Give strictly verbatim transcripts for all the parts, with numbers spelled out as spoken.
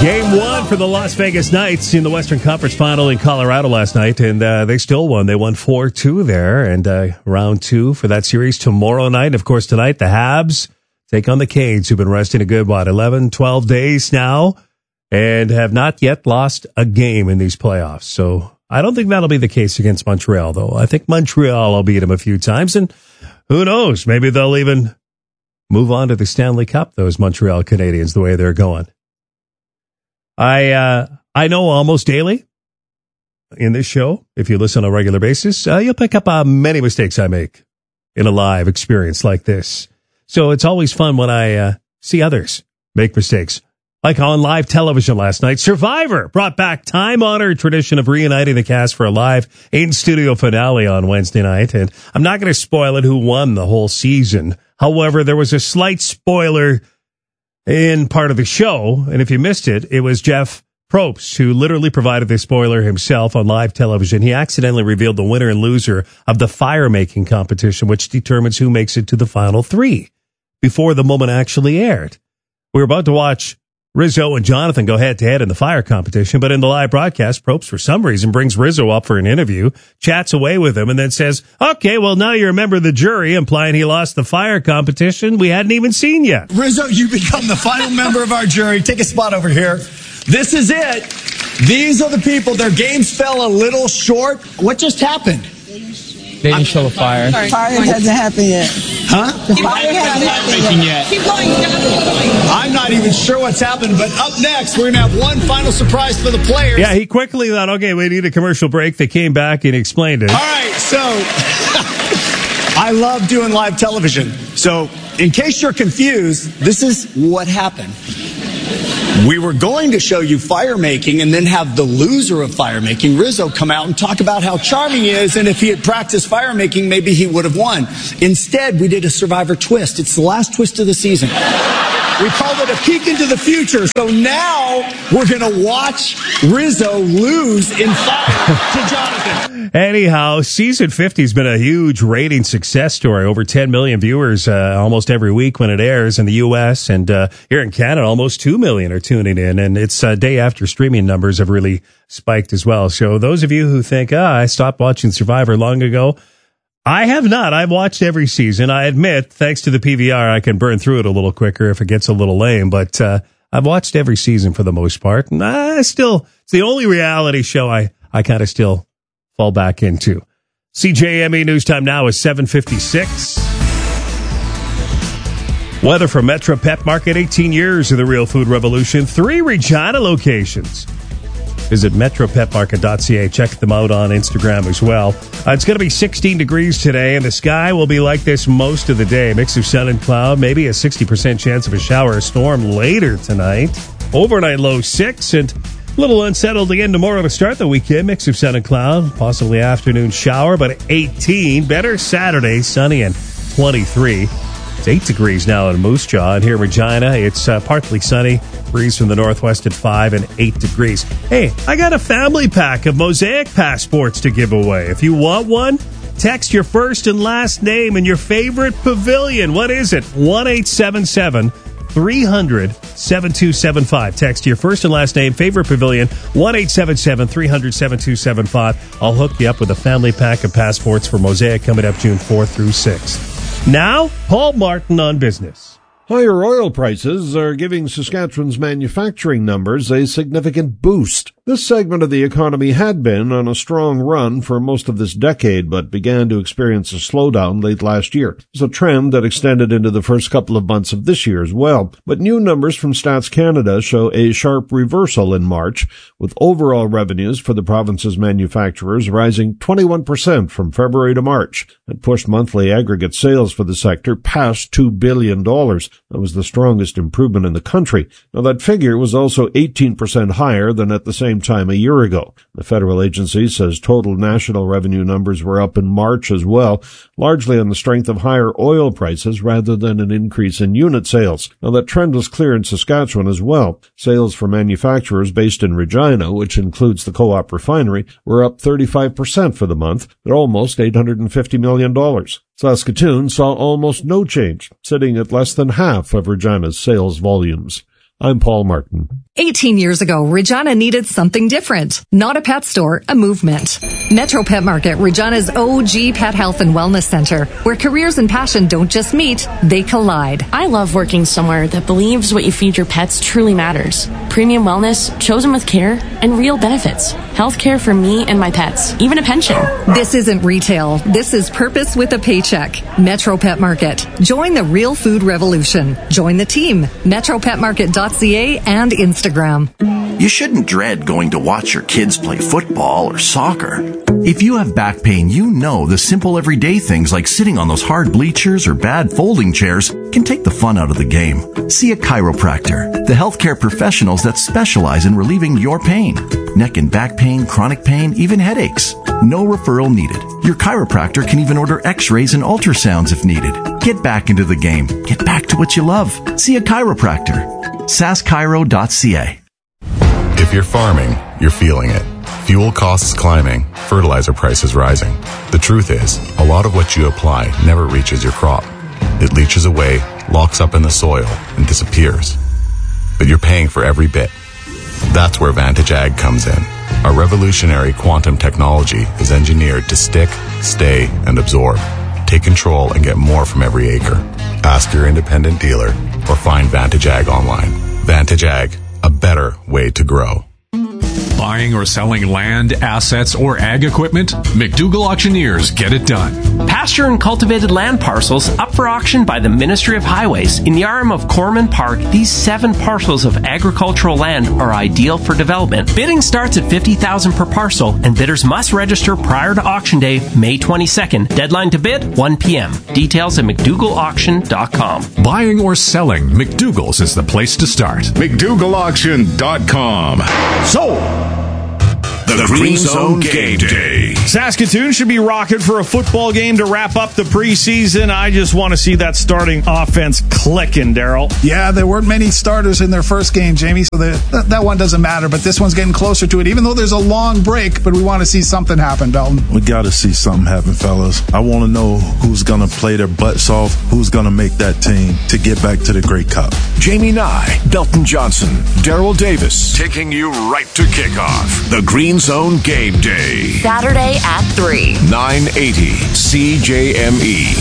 Game one for the Las Vegas Knights in the Western Conference Final in Colorado last night, and uh, they still won. They won four two there, and uh, round two for that series tomorrow night. Of course, tonight, the Habs take on the Canes, who've been resting a good, what, eleven, twelve days now, and have not yet lost a game in these playoffs. So I don't think that'll be the case against Montreal, though. I think Montreal will beat them a few times, and who knows, maybe they'll even move on to the Stanley Cup, those Montreal Canadiens, the way they're going. I uh, I know almost daily in this show, if you listen on a regular basis, uh, you'll pick up uh, many mistakes I make in a live experience like this. So it's always fun when I uh, see others make mistakes. Like on live television last night, Survivor brought back time-honored tradition of reuniting the cast for a live in-studio finale on Wednesday night. And I'm not going to spoil it who won the whole season. However, there was a slight spoiler in part of the show, and if you missed it, it was Jeff Probst who literally provided the spoiler himself on live television. He accidentally revealed the winner and loser of the fire-making competition, which determines who makes it to the final three, before the moment actually aired. We were about to watch Rizzo and Jonathan go head-to-head in the fire competition, but in the live broadcast, Probst, for some reason, brings Rizzo up for an interview, chats away with him, and then says, okay, well, now you're a member of the jury, implying he lost the fire competition we hadn't even seen yet. Rizzo, you become the final member of our jury. Take a spot over here. This is it. These are the people. Their games fell a little short. What just happened? They didn't show a fire. Fire hasn't happened yet. Huh? The fire hasn't happened yet. Keep going. I'm not even sure what's happened, but up next, we're going to have one final surprise for the players. Yeah, he quickly thought, okay, we need a commercial break. They came back and explained it. All right, so I love doing live television. So in case you're confused, this is what happened. We were going to show you fire making and then have the loser of fire making, Rizzo, come out and talk about how charming he is, and if he had practiced fire making, maybe he would have won. Instead, we did a Survivor twist. It's the last twist of the season. We called it a peek into the future. So now we're going to watch Rizzo lose in fire to Jonathan. Anyhow, season fifty has been a huge rating success story. Over ten million viewers uh, almost every week when it airs in the U S, and uh, here in Canada, almost two million are tuning in. And it's a day after streaming numbers have really spiked as well. So those of you who think, ah, I stopped watching Survivor long ago, I have not. I've watched every season. I admit, thanks to the P V R, I can burn through it a little quicker if it gets a little lame. But uh, I've watched every season for the most part. And I still, it's the only reality show I, I kind of still fall back into. C J M E News Time now is seven fifty-six. Weather from Metro Pet Market, eighteen years of the real food revolution. Three Regina locations. Visit metro pet market dot c a. Check them out on Instagram as well. Uh, it's going to be sixteen degrees today, and the sky will be like this most of the day. Mix of sun and cloud, maybe a sixty percent chance of a shower or storm later tonight. Overnight low six, and a little unsettled again tomorrow to start the weekend. Mix of sun and cloud, possibly afternoon shower, but eighteen. Better Saturday, sunny and twenty-three. It's eight degrees now in Moose Jaw, and here in Regina, it's uh, partly sunny. Breeze from the northwest at five and eight degrees. Hey, I got a family pack of Mosaic passports to give away. If you want one, text your first and last name and your favorite pavilion. What is it? one eight seven seven three hundred seven two seven five. Text your first and last name, favorite pavilion, one eight seven seven three hundred seven two seven five. I'll hook you up with a family pack of passports for Mosaic coming up June fourth through sixth. Now, Paul Martin on business. Higher oil prices are giving Saskatchewan's manufacturing numbers a significant boost. This segment of the economy had been on a strong run for most of this decade, but began to experience a slowdown late last year. It's a trend that extended into the first couple of months of this year as well. But new numbers from Stats Canada show a sharp reversal in March, with overall revenues for the province's manufacturers rising twenty-one percent from February to March. It pushed monthly aggregate sales for the sector past two billion dollars. That was the strongest improvement in the country. Now, that figure was also eighteen percent higher than at the same time a year ago. The federal agency says total national revenue numbers were up in March as well, largely on the strength of higher oil prices rather than an increase in unit sales. Now, that trend was clear in Saskatchewan as well. Sales for manufacturers based in Regina, which includes the Co-op refinery, were up thirty-five percent for the month at almost eight hundred fifty million dollars. Saskatoon saw almost no change, sitting at less than half of Regina's sales volumes. I'm Paul Martin. eighteen years ago, Regina needed something different. Not a pet store, a movement. Metro Pet Market, Regina's O G pet health and wellness center, where careers and passion don't just meet, they collide. I love working somewhere that believes what you feed your pets truly matters. Premium wellness, chosen with care, and real benefits. Health care for me and my pets, even a pension. This isn't retail. This is purpose with a paycheck. Metro Pet Market. Join the real food revolution. Join the team. metro pet market dot c a and Instagram. You shouldn't dread going to watch your kids play football or soccer. If you have back pain, you know the simple everyday things like sitting on those hard bleachers or bad folding chairs can take the fun out of the game. See a chiropractor, the healthcare professionals that specialize in relieving your pain. Neck and back pain, chronic pain, even headaches. No referral needed. Your chiropractor can even order x-rays and ultrasounds if needed. Get back into the game. Get back to what you love. See a chiropractor. s a s chiro dot c a. If you're farming, you're feeling it. Fuel costs climbing, fertilizer prices rising. The truth is, a lot of what you apply never reaches your crop. It leaches away, locks up in the soil, and disappears. But you're paying for every bit. That's where Vantage Ag comes in. Our revolutionary quantum technology is engineered to stick, stay, and absorb. Take control and get more from every acre. Ask your independent dealer or find Vantage Ag online. Vantage Ag, a better way to grow. Buying or selling land, assets, or ag equipment? McDougall Auctioneers get it done. Pasture and cultivated land parcels up for auction by the Ministry of Highways. In the arm of Corman Park, these seven parcels of agricultural land are ideal for development. Bidding starts at fifty thousand dollars per parcel, and bidders must register prior to auction day, May twenty-second. Deadline to bid, one p.m. Details at mcdougall auction dot com. Buying or selling, McDougall's is the place to start. mcdougall auction dot com. So, The, the Green Zone Game Day. Saskatoon should be rocking for a football game to wrap up the preseason. I just want to see that starting offense clicking, Daryl. Yeah, there weren't many starters in their first game, Jamie, so the, that, that one doesn't matter, but this one's getting closer to it, even though there's a long break, but we want to see something happen, Belton. We got to see something happen, fellas. I want to know who's going to play their butts off, who's going to make that team to get back to the Grey Cup. Jamie Nye, Belton Johnson, Daryl Davis, taking you right to kickoff. The Green Zone Game Day. Saturday at three. nine eighty C J M E.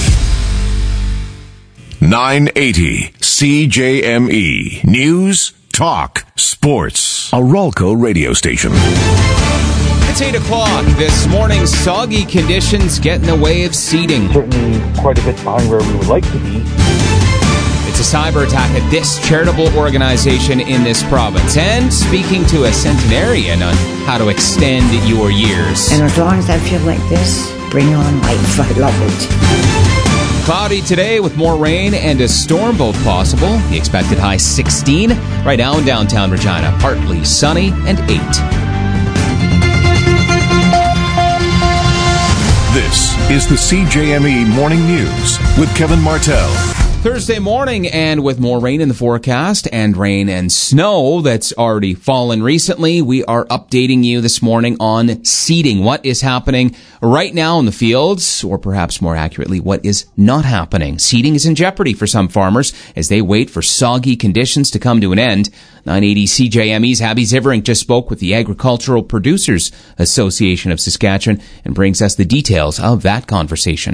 nine eighty C J M E. News, talk, sports. A Ralco radio station. It's eight o'clock. This morning, soggy conditions get in the way of seeding. Certainly quite a bit behind where we would like to be. It's a cyber attack at this charitable organization in this province. And speaking to a centenarian on how to extend your years. And as long as I feel like this, bring on life. I love it. Cloudy today with more rain and a storm both possible. The expected high sixteen. Right now in downtown Regina, partly sunny and eight. This is the C J M E Morning News with Kevin Martell. Thursday morning, and with more rain in the forecast and rain and snow that's already fallen recently, we are updating you this morning on seeding. What is happening right now in the fields, or perhaps more accurately, what is not happening. Seeding is in jeopardy for some farmers as they wait for soggy conditions to come to an end. nine eighty C J M E's Abby Ziverink just spoke with the Agricultural Producers Association of Saskatchewan and brings us the details of that conversation.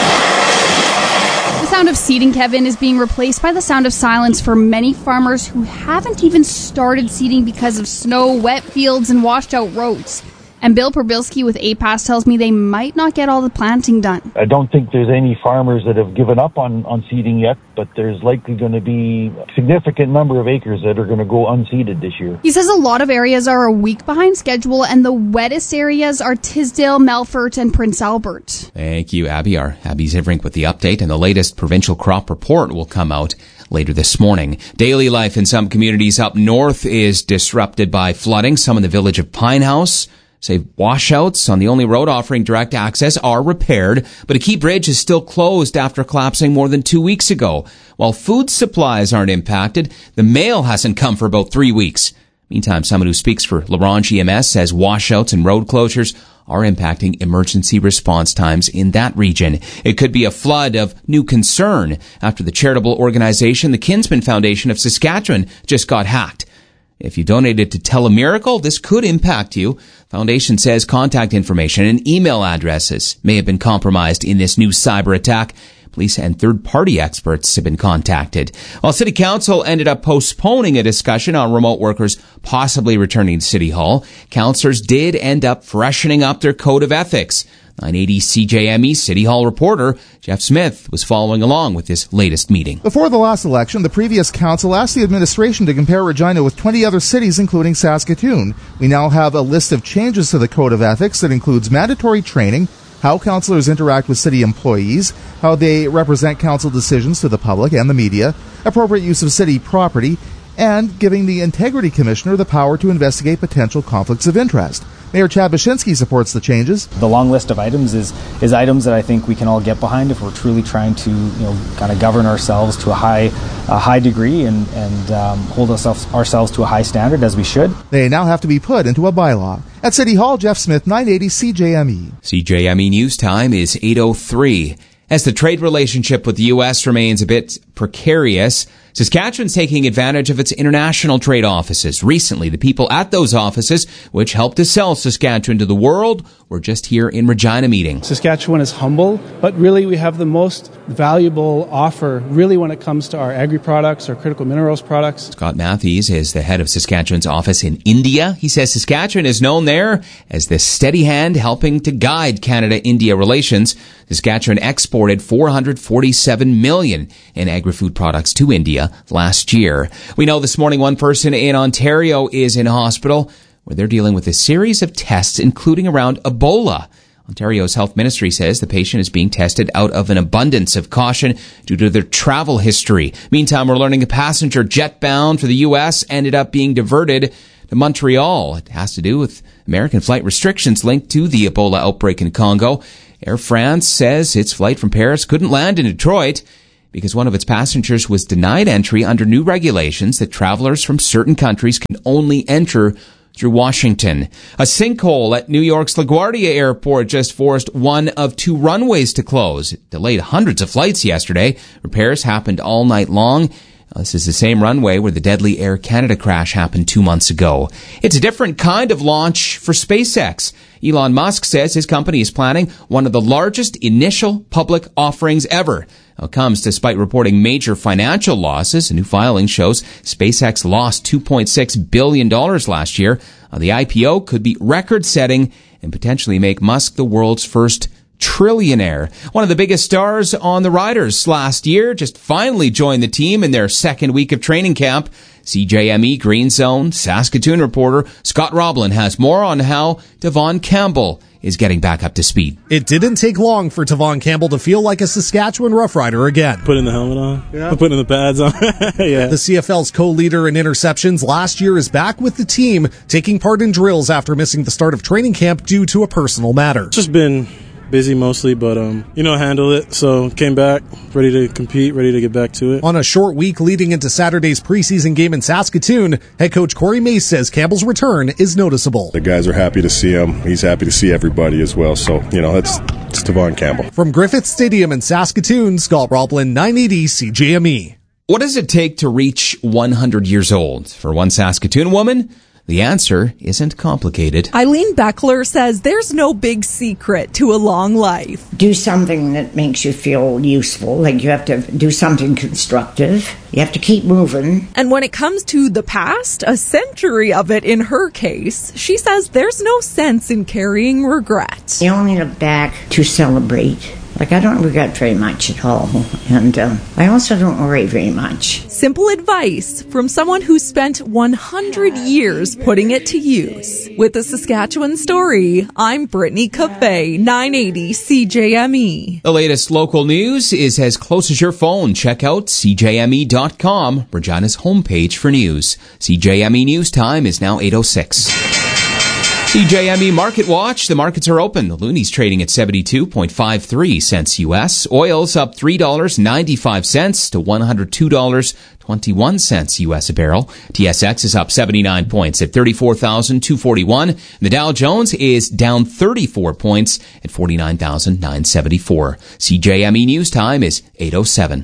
The sound of seeding, Kevin, is being replaced by the sound of silence for many farmers who haven't even started seeding because of snow, wet fields, and washed out roads. And Bill Perbilski with A P A S tells me they might not get all the planting done. I don't think there's any farmers that have given up on, on seeding yet, but there's likely going to be a significant number of acres that are going to go unseeded this year. He says a lot of areas are a week behind schedule, and the wettest areas are Tisdale, Melfort, and Prince Albert. Thank you, Abby. Our Abby Ziverink with the update, and the latest provincial crop report will come out later this morning. Daily life in some communities up north is disrupted by flooding. Some in the village of Pinehouse say washouts on the only road offering direct access are repaired, but a key bridge is still closed after collapsing more than two weeks ago. While food supplies aren't impacted, the mail hasn't come for about three weeks. Meantime, someone who speaks for La Ronge E M S says washouts and road closures are impacting emergency response times in that region. It could be a flood of new concern after the charitable organization, the Kinsman Foundation of Saskatchewan, just got hacked. If you donated to Telemiracle, this could impact you. Foundation says contact information and email addresses may have been compromised in this new cyber attack. Police and third-party experts have been contacted. While City Council ended up postponing a discussion on remote workers possibly returning to City Hall, councillors did end up freshening up their code of ethics. nine eighty C J M E City Hall reporter Jeff Smith was following along with this latest meeting. Before the last election, the previous council asked the administration to compare Regina with twenty other cities, including Saskatoon. We now have a list of changes to the code of ethics that includes mandatory training, how councillors interact with city employees, how they represent council decisions to the public and the media, appropriate use of city property, and giving the Integrity Commissioner the power to investigate potential conflicts of interest. Mayor Chad Baczynski supports the changes. The long list of items is is items that I think we can all get behind if we're truly trying to, you know, kind of govern ourselves to a high a high degree and, and um, hold ourselves, ourselves to a high standard, as we should. They now have to be put into a bylaw. At City Hall, Jeff Smith, nine eighty C J M E. C J M E News Time is eight oh three. As the trade relationship with the U S remains a bit precarious, Saskatchewan's taking advantage of its international trade offices. Recently, the people at those offices, which helped to sell Saskatchewan to the world, were just here in Regina meeting. Saskatchewan is humble, but really we have the most valuable offer, really, when it comes to our agri-products, our critical minerals products. Scott Matthews is the head of Saskatchewan's office in India. He says Saskatchewan is known there as the steady hand helping to guide Canada-India relations. Saskatchewan exported four hundred forty-seven million dollars in agri-food products to India last year. We know this morning one person in Ontario is in hospital where they're dealing with a series of tests, including around Ebola. Ontario's health ministry says the patient is being tested out of an abundance of caution due to their travel history. Meantime, we're learning a passenger jet bound for the U S ended up being diverted to Montreal. It has to do with American flight restrictions linked to the Ebola outbreak in Congo. Air France says its flight from Paris couldn't land in Detroit because one of its passengers was denied entry under new regulations that travelers from certain countries can only enter through Washington. A sinkhole at New York's LaGuardia Airport just forced one of two runways to close. It delayed hundreds of flights yesterday. Repairs happened all night long. This is the same runway where the deadly Air Canada crash happened two months ago. It's a different kind of launch for SpaceX. Elon Musk says his company is planning one of the largest initial public offerings ever. It comes despite reporting major financial losses. A new filing shows SpaceX lost two point six billion dollars last year. The I P O could be record-setting and potentially make Musk the world's first trillionaire. One of the biggest stars on the Riders last year just finally joined the team in their second week of training camp. C J M E Green Zone Saskatoon reporter Scott Roblin has more on how Devon Campbell is getting back up to speed. It didn't take long for Tavon Campbell to feel like a Saskatchewan Rough Rider again. Putting the helmet on, yeah. Putting the pads on. Yeah. The C F L's co-leader in interceptions last year is back with the team, taking part in drills after missing the start of training camp due to a personal matter. It's just been busy mostly, but, um, you know, handle it. So came back, ready to compete, ready to get back to it. On a short week leading into Saturday's preseason game in Saskatoon, head coach Corey Mace says Campbell's return is noticeable. The guys are happy to see him. He's happy to see everybody as well. So, you know, that's it's Devon Campbell. From Griffith Stadium in Saskatoon, Scott Roblin, nine eighty C J M E. What does it take to reach one hundred years old? For one Saskatoon woman, the answer isn't complicated. Eileen Beckler says there's no big secret to a long life. Do something that makes you feel useful, like you have to do something constructive. You have to keep moving. And when it comes to the past, a century of it in her case, she says there's no sense in carrying regret. You only look back to celebrate. Like, I don't regret very much at all. And um, I also don't worry very much. Simple advice from someone who spent one hundred years putting it to use. With the Saskatchewan Story, I'm Brittany Cafe, nine eighty C J M E. The latest local news is as close as your phone. Check out C J M E dot com, Regina's homepage for news. C J M E News Time is now eight oh six. C J M E Market Watch. The markets are open. The loonies trading at seventy-two point five three cents U S. Oil's up three dollars and ninety-five cents to one hundred two dollars and twenty-one cents U S a barrel. T S X is up seventy-nine points at thirty-four thousand two hundred forty-one. The Dow Jones is down thirty-four points at forty-nine thousand nine hundred seventy-four. C J M E News Time is eight oh seven.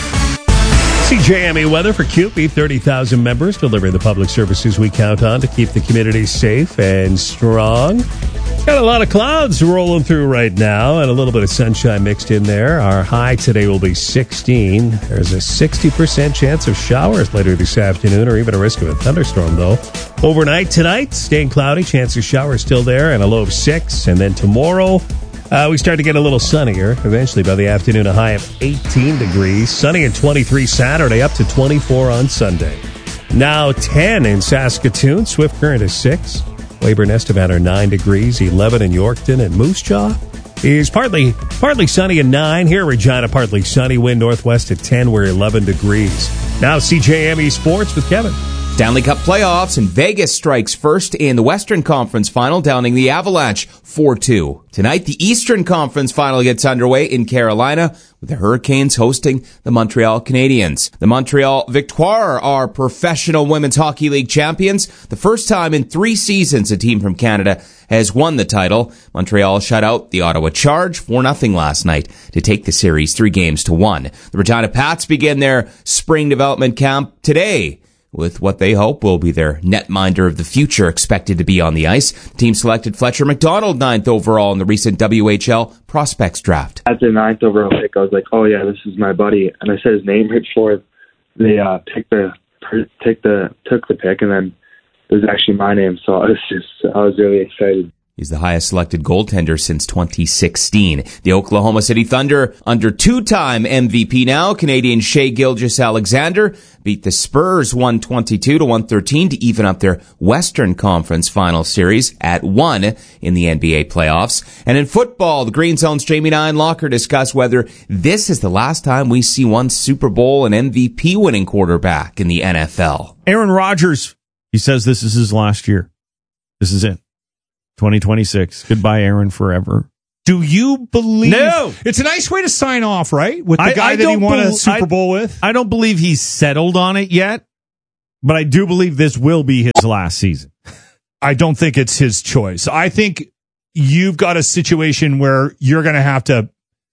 C J M E weather for C U P E, thirty thousand members delivering the public services we count on to keep the community safe and strong. Got a lot of clouds rolling through right now and a little bit of sunshine mixed in there. Our high today will be sixteen. There's a sixty percent chance of showers later this afternoon or even a risk of a thunderstorm, though. Overnight tonight, staying cloudy, chance of showers still there and a low of six. And then tomorrow, Uh, we start to get a little sunnier. Eventually, by the afternoon, a high of eighteen degrees. Sunny and twenty-three Saturday, up to twenty-four on Sunday. Now ten in Saskatoon. Swift Current is six. Weyburn Estevan are nine degrees. eleven in Yorkton. And Moose Jaw is partly partly sunny at nine. Here, Regina, partly sunny. Wind northwest at ten. We're eleven degrees. Now C J M E Sports with Kevin. Stanley Cup playoffs, and Vegas strikes first in the Western Conference Final, downing the Avalanche four two. Tonight, the Eastern Conference Final gets underway in Carolina, with the Hurricanes hosting the Montreal Canadiens. The Montreal Victoire are professional women's hockey league champions. The first time in three seasons a team from Canada has won the title. Montreal shut out the Ottawa Charge four nothing last night to take the series three games to one. The Regina Pats begin their spring development camp today, with what they hope will be their netminder of the future expected to be on the ice. The team selected Fletcher McDonald ninth overall in the recent W H L prospects draft. At the ninth overall pick, I was like, oh yeah, this is my buddy. And I said his name right before they uh, picked the, take the, took the pick, and then it was actually my name. So I was just, I was really excited. He's the highest selected goaltender since twenty sixteen. The Oklahoma City Thunder, under two-time M V P now, Canadian Shai Gilgeous-Alexander, beat the Spurs one twenty-two to one thirteen to even up their Western Conference Final Series at one in the N B A playoffs. And in football, the Green Zone's Jamie Nienlocker discussed whether this is the last time we see one Super Bowl and M V P winning quarterback in the N F L. Aaron Rodgers, he says this is his last year. This is it. twenty twenty-six. Goodbye, Aaron, forever. Do you believe? No. It's a nice way to sign off, right? With the I, guy I that he won bel- a Super I, Bowl with. I don't believe he's settled on it yet, but I do believe this will be his last season. I don't think it's his choice. I think you've got a situation where you're going to have to,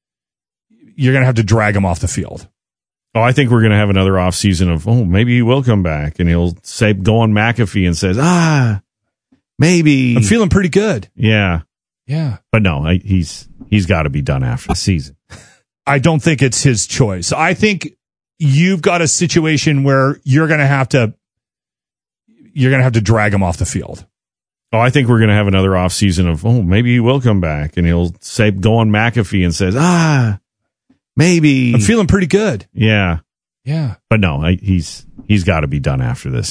you're going to have to drag him off the field. Oh, I think we're going to have another off season of, oh, maybe he will come back, and he'll say, go on McAfee and says, ah, maybe. I'm feeling pretty good. Yeah. Yeah. But no, I, he's he's got to be done after the season. I don't think it's his choice. I think you've got a situation where you're going to have to, you're going to have to drag him off the field. Oh, I think we're going to have another off season of, oh, maybe he will come back, and he'll say, go on McAfee and says, ah, maybe. I'm feeling pretty good. Yeah. Yeah. But no, I, he's he's got to be done after this.